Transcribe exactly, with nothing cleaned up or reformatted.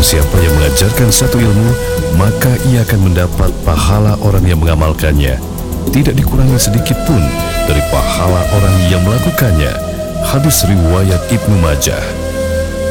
siapa yang mengajarkan satu ilmu, maka ia akan mendapat pahala orang yang mengamalkannya, tidak dikurangi sedikit pun dari pahala orang yang melakukannya. Hadis riwayat Ibnu Majah.